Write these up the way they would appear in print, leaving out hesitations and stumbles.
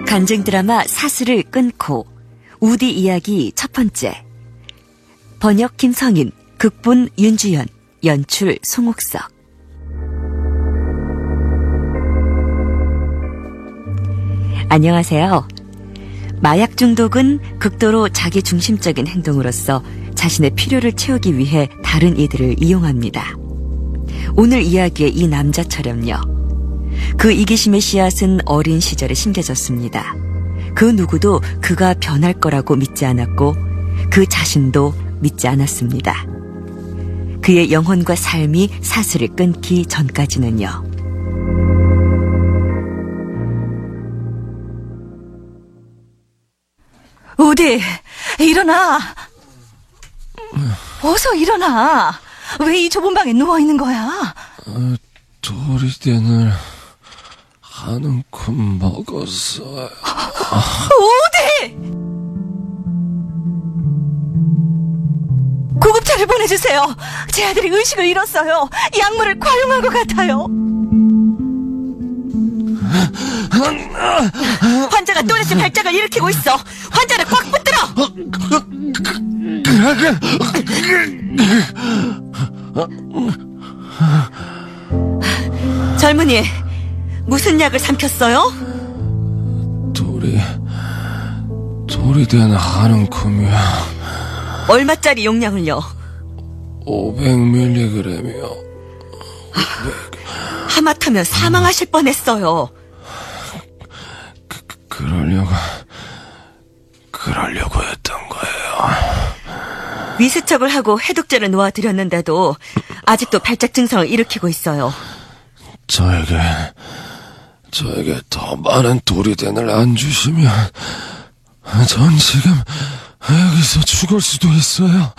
간증 드라마 사슬을 끊고 우디 이야기 첫 번째. 번역 김성인, 극본 윤주연, 연출 송옥석. 안녕하세요. 마약 중독은 극도로 자기 중심적인 행동으로서 자신의 필요를 채우기 위해 다른 이들을 이용합니다. 오늘 이야기의 이 남자처럼요. 그 이기심의 씨앗은 어린 시절에 심겨졌습니다. 그 누구도 그가 변할 거라고 믿지 않았고 그 자신도 믿지 않았습니다. 그의 영혼과 삶이 사슬을 끊기 전까지는요. 우디, 일어나. 어서 일어나. 왜 이 좁은 방에 누워있는 거야? 도리덴을 한 움큼 먹었어요. 우디! 구급차를 보내주세요. 제 아들이 의식을 잃었어요. 약물을 과용한 것 같아요. 환자가 또다시 발작을 일으키고 있어. 환자를 꽉 붙들어. 젊은이, 무슨 약을 삼켰어요? 도리덴 한 움큼이야. 얼마짜리 용량을요? 500mg이요. 하마터면 사망하실 뻔했어요. 그러려고 했던 거예요. 위세척을 하고 해독제를 놓아드렸는데도 아직도 발작 증상을 일으키고 있어요. 저에게 더 많은 도리덴을 안 주시면 전 지금 여기서 죽을 수도 있어요.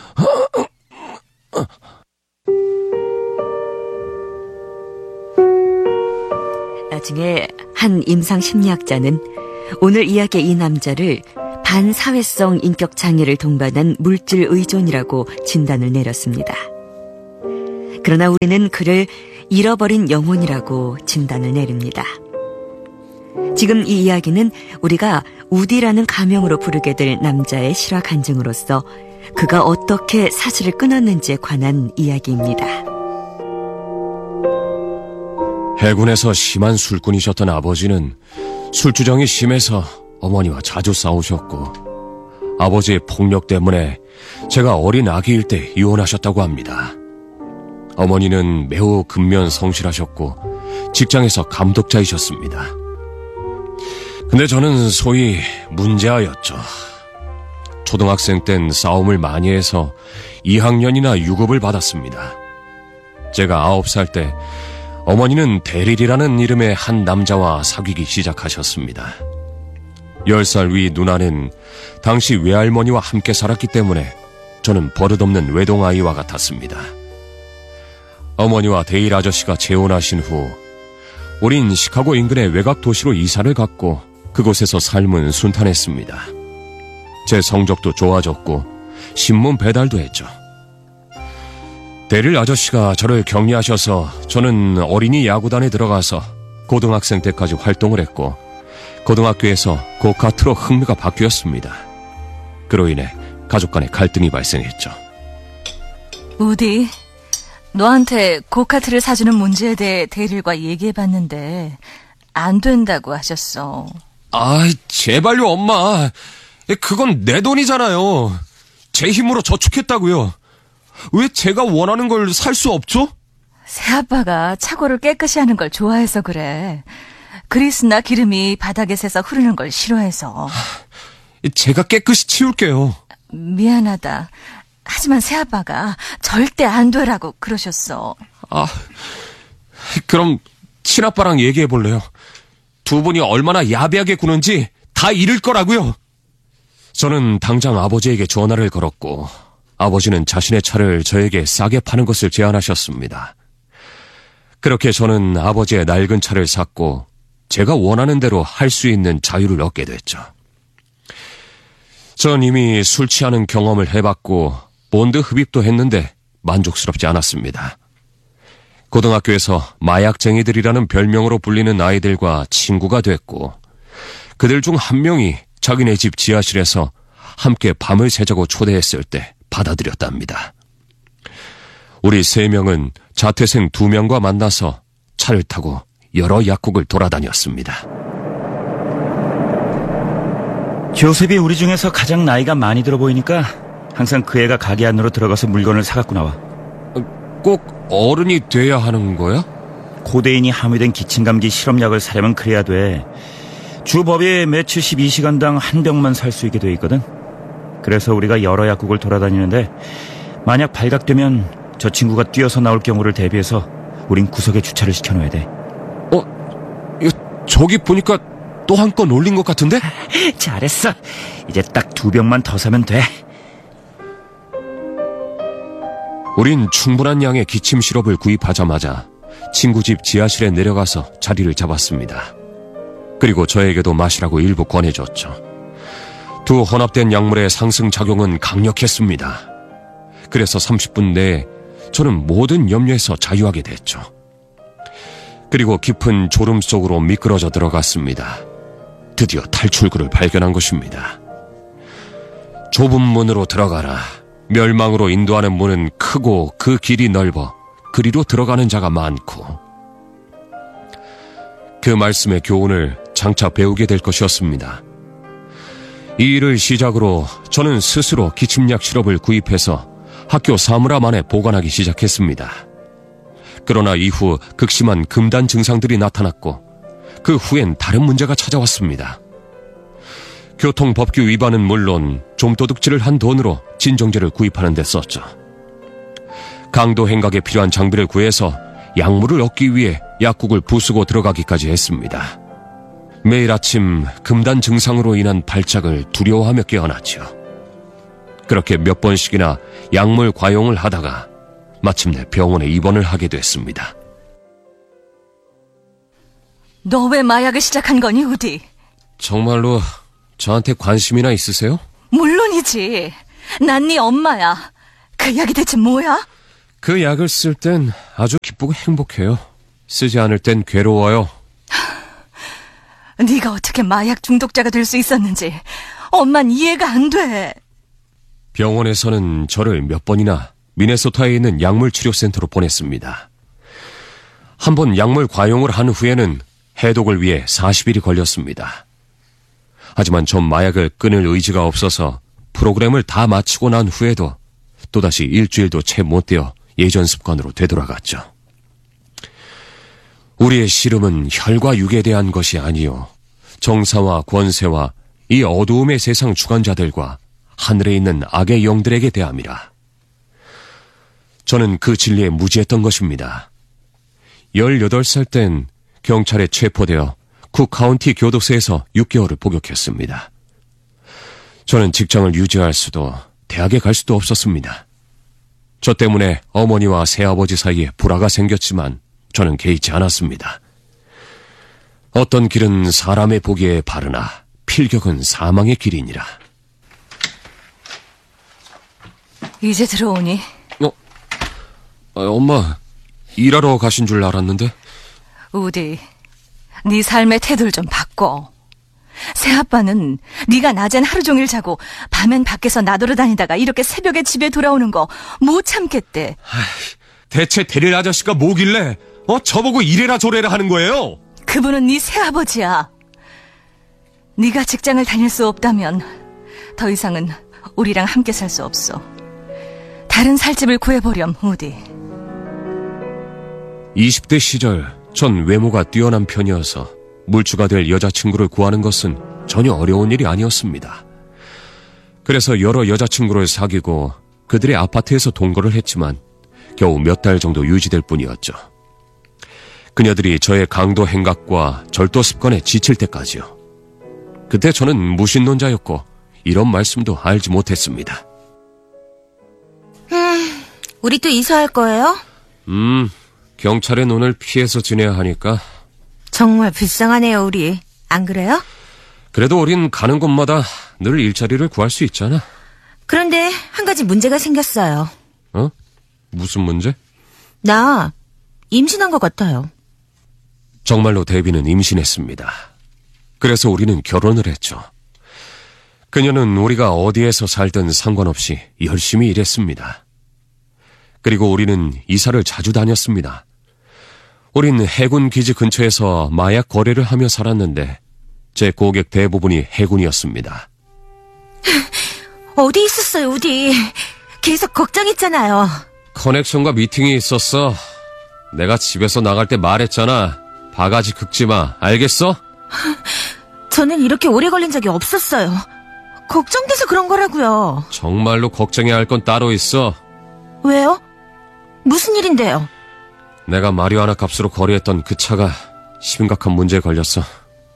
나중에 한 임상심리학자는 오늘 이야기의 이 남자를 반사회성 인격장애를 동반한 물질 의존이라고 진단을 내렸습니다. 그러나 우리는 그를 잃어버린 영혼이라고 진단을 내립니다. 지금 이 이야기는 우리가 우디라는 가명으로 부르게 될 남자의 실화 간증으로서 그가 어떻게 사슬을 끊었는지에 관한 이야기입니다. 해군에서 심한 술꾼이셨던 아버지는 술주정이 심해서 어머니와 자주 싸우셨고 아버지의 폭력 때문에 제가 어린 아기일 때 이혼하셨다고 합니다. 어머니는 매우 근면성실하셨고 직장에서 감독자이셨습니다. 근데 저는 소위 문제아였죠. 초등학생 땐 싸움을 많이 해서 2학년이나 유급을 받았습니다. 제가 9살 때 어머니는 대릴이라는 이름의 한 남자와 사귀기 시작하셨습니다. 10살 위 누나는 당시 외할머니와 함께 살았기 때문에 저는 버릇없는 외동아이와 같았습니다. 어머니와 대일 아저씨가 재혼하신 후 우린 시카고 인근의 외곽 도시로 이사를 갔고 그곳에서 삶은 순탄했습니다. 제 성적도 좋아졌고 신문 배달도 했죠. 대릴 아저씨가 저를 격리하셔서 저는 어린이 야구단에 들어가서 고등학생 때까지 활동을 했고 고등학교에서 고카트로 흥미가 바뀌었습니다. 그로 인해 가족 간의 갈등이 발생했죠. 우디, 너한테 고카트를 사주는 문제에 대해 대릴과 얘기해봤는데 안 된다고 하셨어. 아이, 제발요, 엄마. 그건 내 돈이잖아요. 제 힘으로 저축했다고요. 왜 제가 원하는 걸 살 수 없죠? 새아빠가 차고를 깨끗이 하는 걸 좋아해서 그래. 그리스나 기름이 바닥에 새서 흐르는 걸 싫어해서. 제가 깨끗이 치울게요. 미안하다. 하지만 새아빠가 절대 안 되라고 그러셨어. 그럼 친아빠랑 얘기해볼래요. 두 분이 얼마나 야비하게 구는지 다 잃을 거라고요. 저는 당장 아버지에게 전화를 걸었고 아버지는 자신의 차를 저에게 싸게 파는 것을 제안하셨습니다. 그렇게 저는 아버지의 낡은 차를 샀고 제가 원하는 대로 할 수 있는 자유를 얻게 됐죠. 전 이미 술 취하는 경험을 해봤고 본드 흡입도 했는데 만족스럽지 않았습니다. 고등학교에서 마약쟁이들이라는 별명으로 불리는 아이들과 친구가 됐고 그들 중 한 명이 자기네 집 지하실에서 함께 밤을 새자고 초대했을 때 받아들였답니다. 우리 3명은 자퇴생 2명과 만나서 차를 타고 여러 약국을 돌아다녔습니다. 조셉이 우리 중에서 가장 나이가 많이 들어 보이니까 항상 그 애가 가게 안으로 들어가서 물건을 사갖고 나와. 꼭 어른이 돼야 하는 거야? 코데인이 함유된 기침감기 실험약을 사려면 그래야 돼. 주 법에 매 72시간당 한 병만 살 수 있게 돼 있거든. 그래서 우리가 여러 약국을 돌아다니는데 만약 발각되면 저 친구가 뛰어서 나올 경우를 대비해서 우린 구석에 주차를 시켜놓아야 돼. 저기 보니까 또 한 건 올린 것 같은데? 잘했어. 이제 딱 2병만 더 사면 돼. 우린 충분한 양의 기침 시럽을 구입하자마자 친구 집 지하실에 내려가서 자리를 잡았습니다. 그리고 저에게도 마시라고 일부 권해줬죠. 두 혼합된 약물의 상승작용은 강력했습니다. 그래서 30분 내에 저는 모든 염려에서 자유하게 됐죠. 그리고 깊은 졸음 속으로 미끄러져 들어갔습니다. 드디어 탈출구를 발견한 것입니다. 좁은 문으로 들어가라. 멸망으로 인도하는 문은 크고 그 길이 넓어 그리로 들어가는 자가 많고. 그 말씀의 교훈을 장차 배우게 될 것이었습니다. 이 일을 시작으로 저는 스스로 기침약 시럽을 구입해서 학교 사물함 안에 보관하기 시작했습니다. 그러나 이후 극심한 금단 증상들이 나타났고 그 후엔 다른 문제가 찾아왔습니다. 교통법규 위반은 물론 좀도둑질을 한 돈으로 진정제를 구입하는 데 썼죠. 강도 행각에 필요한 장비를 구해서 약물을 얻기 위해 약국을 부수고 들어가기까지 했습니다. 매일 아침 금단 증상으로 인한 발작을 두려워하며 깨어났죠. 그렇게 몇 번씩이나 약물 과용을 하다가 마침내 병원에 입원을 하게 됐습니다. 너 왜 마약을 시작한 거니, 우디? 정말로 저한테 관심이나 있으세요? 물론이지. 난 네 엄마야. 그 약이 대체 뭐야? 그 약을 쓸 땐 아주 기쁘고 행복해요. 쓰지 않을 땐 괴로워요. 네가 어떻게 마약 중독자가 될 수 있었는지 엄만 이해가 안 돼. 병원에서는 저를 몇 번이나 미네소타에 있는 약물치료센터로 보냈습니다. 한 번 약물 과용을 한 후에는 해독을 위해 40일이 걸렸습니다. 하지만 전 마약을 끊을 의지가 없어서 프로그램을 다 마치고 난 후에도 또다시 일주일도 채 못 되어 예전 습관으로 되돌아갔죠. 우리의 씨름은 혈과 육에 대한 것이 아니요, 정사와 권세와 이 어두움의 세상 주관자들과 하늘에 있는 악의 영들에게 대함이라. 저는 그 진리에 무지했던 것입니다. 18살 땐 경찰에 체포되어 쿡 카운티 교도소에서 6개월을 복역했습니다. 저는 직장을 유지할 수도 대학에 갈 수도 없었습니다. 저 때문에 어머니와 새아버지 사이에 불화가 생겼지만 저는 개의치 않았습니다. 어떤 길은 사람의 보기에 바르나 필격은 사망의 길이니라. 이제 들어오니? 엄마, 일하러 가신 줄 알았는데. 우디, 네 삶의 태도를 좀 바꿔. 새아빠는 네가 낮엔 하루 종일 자고 밤엔 밖에서 나돌아다니다가 이렇게 새벽에 집에 돌아오는 거 못 참겠대. 대체 데릴 아저씨가 뭐길래 저보고 이래라 저래라 하는 거예요? 그분은 네 새아버지야. 네가 직장을 다닐 수 없다면 더 이상은 우리랑 함께 살 수 없어. 다른 살집을 구해보렴, 우디. 20대 시절 전 외모가 뛰어난 편이어서 물주가 될 여자친구를 구하는 것은 전혀 어려운 일이 아니었습니다. 그래서 여러 여자친구를 사귀고 그들의 아파트에서 동거를 했지만 겨우 몇 달 정도 유지될 뿐이었죠. 그녀들이 저의 강도 행각과 절도 습관에 지칠 때까지요. 그때 저는 무신론자였고 이런 말씀도 알지 못했습니다. 우리 또 이사할 거예요? 경찰의 눈을 피해서 지내야 하니까. 정말 불쌍하네요, 우리. 안 그래요? 그래도 우린 가는 곳마다 늘 일자리를 구할 수 있잖아. 그런데 한 가지 문제가 생겼어요. 무슨 문제? 나 임신한 것 같아요. 정말로 데비는 임신했습니다. 그래서 우리는 결혼을 했죠. 그녀는 우리가 어디에서 살든 상관없이 열심히 일했습니다. 그리고 우리는 이사를 자주 다녔습니다. 우린 해군 기지 근처에서 마약 거래를 하며 살았는데 제 고객 대부분이 해군이었습니다. 어디 있었어요, 우디? 계속 걱정했잖아요. 커넥션과 미팅이 있었어. 내가 집에서 나갈 때 말했잖아. 바가지 긁지 마. 알겠어? 저는 이렇게 오래 걸린 적이 없었어요. 걱정돼서 그런 거라고요. 정말로 걱정해야 할 건 따로 있어. 왜요? 무슨 일인데요? 내가 마리화나 값으로 거래했던 그 차가 심각한 문제에 걸렸어.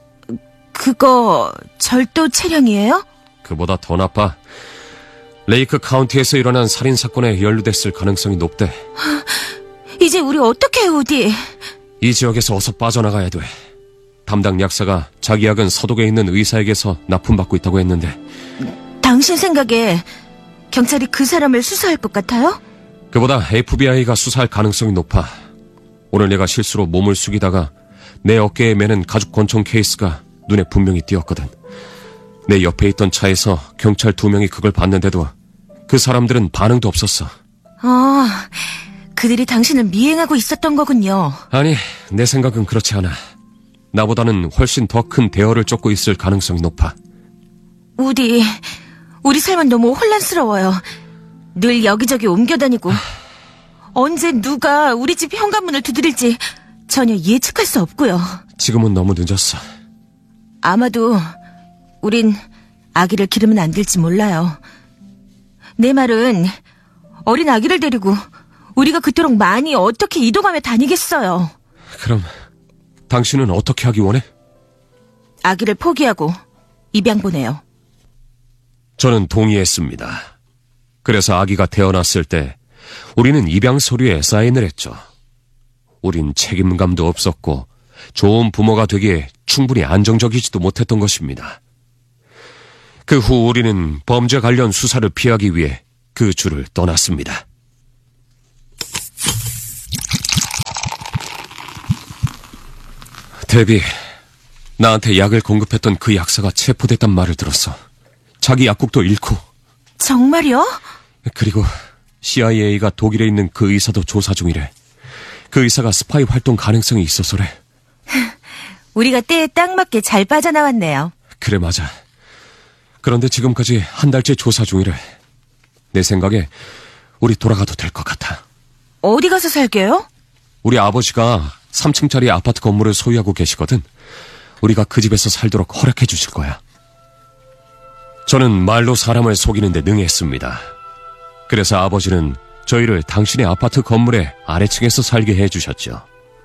그거 절도 차량이에요? 그보다 더 나빠. 레이크 카운티에서 일어난 살인사건에 연루됐을 가능성이 높대. 이제 우리 어떻게 해요, 우디? 이 지역에서 어서 빠져나가야 돼. 담당 약사가 자기 약은 서독에 있는 의사에게서 납품받고 있다고 했는데. 당신 생각에 경찰이 그 사람을 수사할 것 같아요? 그보다 FBI가 수사할 가능성이 높아. 오늘 내가 실수로 몸을 숙이다가 내 어깨에 매는 가죽 권총 케이스가 눈에 분명히 띄었거든. 내 옆에 있던 차에서 경찰 2명이 그걸 봤는데도 그 사람들은 반응도 없었어. 그들이 당신을 미행하고 있었던 거군요. 아니, 내 생각은 그렇지 않아. 나보다는 훨씬 더 큰 대어를 쫓고 있을 가능성이 높아. 우디, 우리 삶은 너무 혼란스러워요. 늘 여기저기 옮겨다니고 언제 누가 우리 집 현관문을 두드릴지 전혀 예측할 수 없고요. 지금은 너무 늦었어. 아마도 우린 아기를 기르면 안 될지 몰라요. 내 말은 어린 아기를 데리고 우리가 그토록 많이 어떻게 이동하며 다니겠어요. 그럼 당신은 어떻게 하기 원해? 아기를 포기하고 입양 보내요. 저는 동의했습니다. 그래서 아기가 태어났을 때 우리는 입양 서류에 사인을 했죠. 우린 책임감도 없었고 좋은 부모가 되기에 충분히 안정적이지도 못했던 것입니다. 그 후 우리는 범죄 관련 수사를 피하기 위해 그 주를 떠났습니다. 데비, 나한테 약을 공급했던 그 약사가 체포됐단 말을 들었어. 자기 약국도 잃고. 정말요? 그리고 CIA가 독일에 있는 그 의사도 조사 중이래. 그 의사가 스파이 활동 가능성이 있어서래. 우리가 때에 딱 맞게 잘 빠져나왔네요. 그래, 맞아. 그런데 지금까지 한 달째 조사 중이래. 내 생각에 우리 돌아가도 될 것 같아. 어디 가서 살게요? 우리 아버지가 3층짜리 아파트 건물을 소유하고 계시거든. 우리가 그 집에서 살도록 허락해 주실 거야. 저는 말로 사람을 속이는데 능했습니다. 그래서 아버지는 저희를 당신의 아파트 건물의 아래층에서 살게 해주셨죠.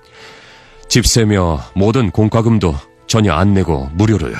집세며 모든 공과금도 전혀 안 내고 무료로요.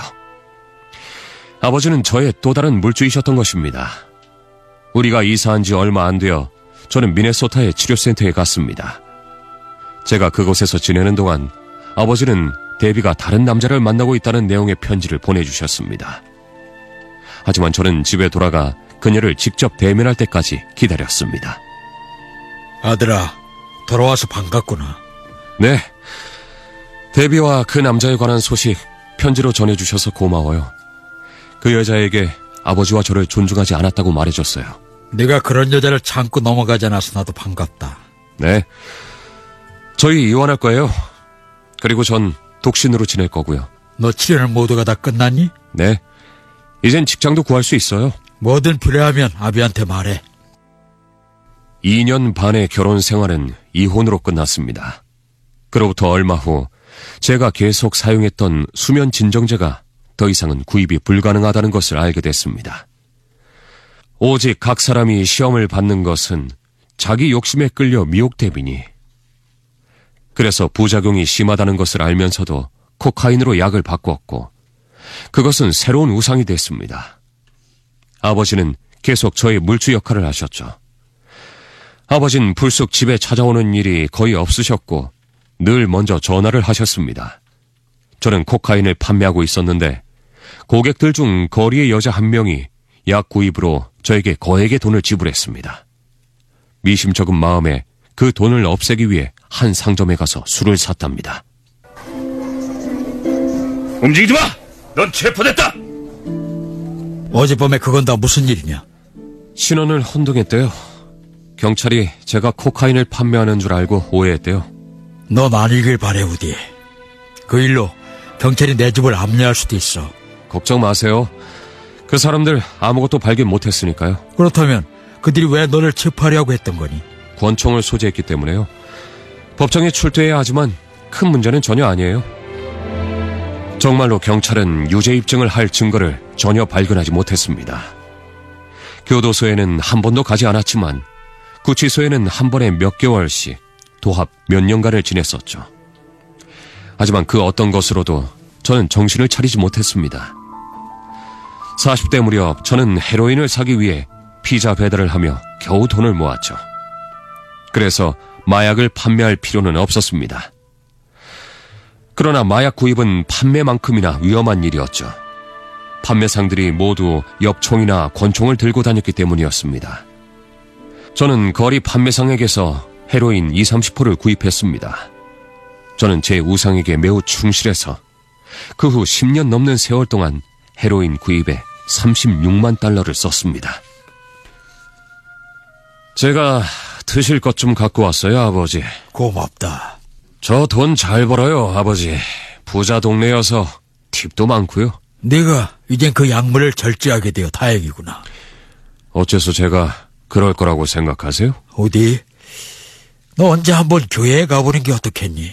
아버지는 저의 또 다른 물주이셨던 것입니다. 우리가 이사한 지 얼마 안 되어 저는 미네소타의 치료센터에 갔습니다. 제가 그곳에서 지내는 동안 아버지는 데비가 다른 남자를 만나고 있다는 내용의 편지를 보내주셨습니다. 하지만 저는 집에 돌아가 그녀를 직접 대면할 때까지 기다렸습니다. 아들아, 돌아와서 반갑구나. 네, 데비와 그 남자에 관한 소식 편지로 전해주셔서 고마워요. 그 여자에게 아버지와 저를 존중하지 않았다고 말해줬어요. 네가 그런 여자를 참고 넘어가지 않아서 나도 반갑다. 네, 저희 이혼할 거예요. 그리고 전 독신으로 지낼 거고요. 너 치료는 모두가 다 끝났니? 네, 이젠 직장도 구할 수 있어요. 뭐든 필요하면 아비한테 말해. 2년 반의 결혼 생활은 이혼으로 끝났습니다. 그로부터 얼마 후 제가 계속 사용했던 수면 진정제가 더 이상은 구입이 불가능하다는 것을 알게 됐습니다. 오직 각 사람이 시험을 받는 것은 자기 욕심에 끌려 미혹되비니. 그래서 부작용이 심하다는 것을 알면서도 코카인으로 약을 바꾸었고 그것은 새로운 우상이 됐습니다. 아버지는 계속 저의 물주 역할을 하셨죠. 아버진 불쑥 집에 찾아오는 일이 거의 없으셨고 늘 먼저 전화를 하셨습니다. 저는 코카인을 판매하고 있었는데 고객들 중 거리의 여자 한 명이 약 구입으로 저에게 거액의 돈을 지불했습니다. 미심쩍은 마음에 그 돈을 없애기 위해 한 상점에 가서 술을 샀답니다. 움직이지 마! 넌 체포됐다! 어젯밤에 그건 다 무슨 일이냐? 신원을 혼동했대요. 경찰이 제가 코카인을 판매하는 줄 알고 오해했대요. 넌 아니길 바래, 우디. 그 일로 경찰이 내 집을 압류할 수도 있어. 걱정 마세요. 그 사람들 아무것도 발견 못했으니까요. 그렇다면 그들이 왜 너를 체포하려고 했던 거니? 권총을 소지했기 때문에요. 법정에 출두해야 하지만 큰 문제는 전혀 아니에요. 정말로 경찰은 유죄 입증을 할 증거를 전혀 발견하지 못했습니다. 교도소에는 한 번도 가지 않았지만 구치소에는 한 번에 몇 개월씩 도합 몇 년간을 지냈었죠. 하지만 그 어떤 것으로도 저는 정신을 차리지 못했습니다. 40대 무렵 저는 헤로인을 사기 위해 피자 배달을 하며 겨우 돈을 모았죠. 그래서 마약을 판매할 필요는 없었습니다. 그러나 마약 구입은 판매만큼이나 위험한 일이었죠. 판매상들이 모두 엽총이나 권총을 들고 다녔기 때문이었습니다. 저는 거리 판매상에게서 헤로인 20-30포를 구입했습니다. 저는 제 우상에게 매우 충실해서 그 후 10년 넘는 세월 동안 헤로인 구입에 36만 달러를 썼습니다. 제가 드실 것 좀 갖고 왔어요, 아버지. 고맙다. 저 돈 잘 벌어요, 아버지. 부자 동네여서 팁도 많고요. 네가 이젠 그 약물을 절제하게 되어 다행이구나. 어째서 제가 그럴 거라고 생각하세요? 어디? 너 언제 한번 교회에 가보는 게 어떻겠니?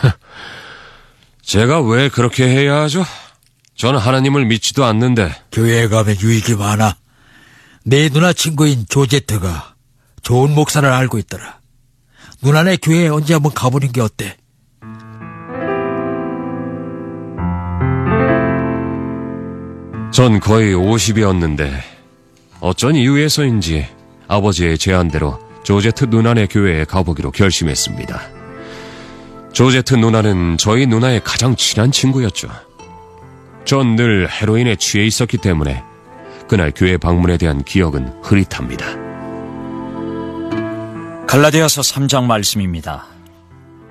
제가 왜 그렇게 해야 하죠? 저는 하나님을 믿지도 않는데. 교회에 가면 유익이 많아. 내 누나 친구인 조제트가 좋은 목사를 알고 있더라. 누나네 교회에 언제 한번 가보는 게 어때? 전 거의 50이었는데 어쩐 이유에서인지 아버지의 제안대로 조제트 누나네 교회에 가보기로 결심했습니다. 조제트 누나는 저희 누나의 가장 친한 친구였죠. 전 늘 헤로인에 취해 있었기 때문에 그날 교회 방문에 대한 기억은 흐릿합니다. 갈라디아서 3장 말씀입니다.